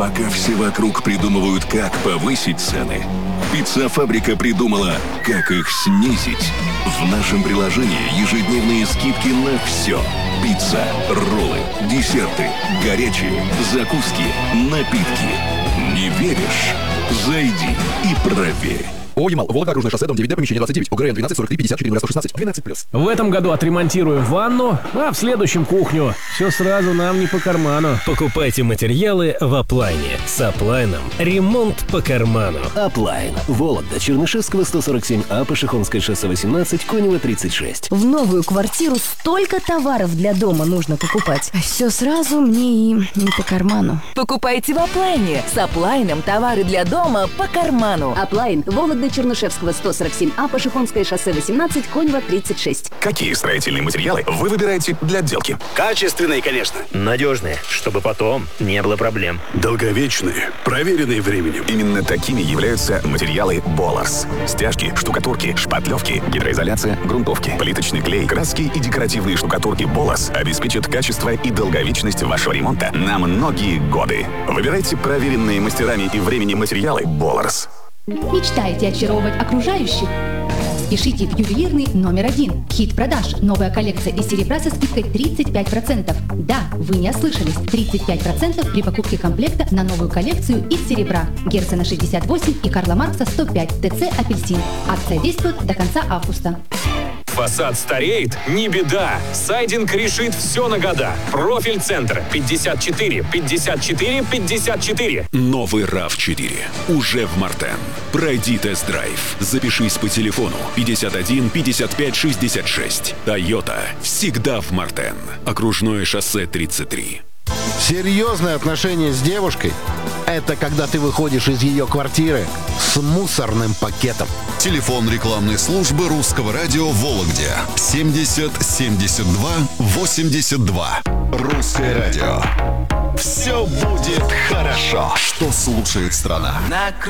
Пока все вокруг придумывают, как повысить цены, Пицца-фабрика придумала, как их снизить. В нашем приложении ежедневные скидки на все. Пицца, роллы, десерты, горячие, закуски, напитки. Не веришь? Зайди и проверь. О, Ямал, Волга, окружное шоссе, дом 9, помещение 29, УГРН 12, 43, 54, 116, 12+. В этом году отремонтируем ванну, а в следующем кухню. Все сразу нам не по карману. Покупайте материалы в Аплайне. С Аплайном ремонт по карману. Аплайн. Вологда, Чернышевского, 147А, Пашихонское шоссе 18, Конева, 36. В новую квартиру столько товаров для дома нужно покупать. Все сразу мне и не по карману. Покупайте в Аплайне. С Аплайном товары для дома по карману. Аплайн. Вологда, Чернышевского, 147А, Пашихонское шоссе 18, Конева, 36. Какие строительные материалы вы выбираете для отделки? Качественные, конечно. Надежные, чтобы потом не было проблем. Долговечные, проверенные временем. Именно такими являются материалы Боларс. Стяжки, штукатурки, шпатлевки, гидроизоляция, грунтовки, плиточный клей, краски и декоративные штукатурки Боларс обеспечат качество и долговечность вашего ремонта на многие годы. Выбирайте проверенные мастерами и временем материалы Боларс. Мечтаете очаровывать окружающих? Спешите в ювелирный номер 1. Хит продаж. Новая коллекция из серебра со скидкой 35%. Да, вы не ослышались. 35% при покупке комплекта на новую коллекцию из серебра. Герцена 68 и Карла Маркса 105. ТЦ «Апельсин». Акция действует до конца августа. Фасад стареет? Не беда. Сайдинг решит все на года. Профиль центр 54 54 54. Новый RAV4 уже в Мартен. Пройди тест-драйв. Запишись по телефону 51 55 66. Toyota всегда в Мартен. Окружное шоссе 33. Серьезные отношения с девушкой – это когда ты выходишь из ее квартиры с мусорным пакетом. Телефон рекламной службы Русского радио в Вологде 70 72 82. Русское радио. Все будет хорошо. Что слушает страна?